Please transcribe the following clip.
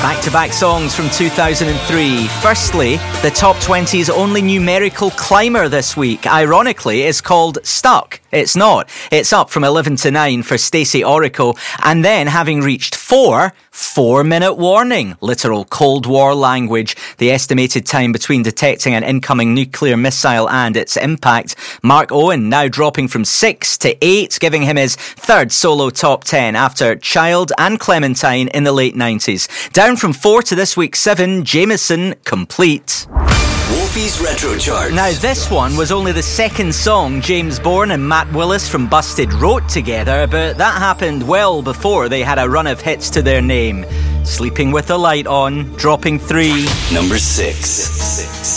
Back-to-back songs from 2003. Firstly, the Top 20's only numerical climber this week, ironically, is called Stuck. It's not. It's up from 11 to 9 for Stacey Orico. And then, having reached 4-minute warning. Literal Cold War language. The estimated time between detecting an incoming nuclear missile and its impact. Mark Owen now dropping from 6 to 8, giving him his third solo top 10 after Child and Clementine in the late 90s. Down from 4 to this week's 7, Jameson, Complete. Wolfie's Retro Charts. Now this one was only the second song James Bourne and Matt Willis from Busted wrote together, but that happened well before they had a run of hits to their name. Sleeping with the Light On, dropping 3. Number 6.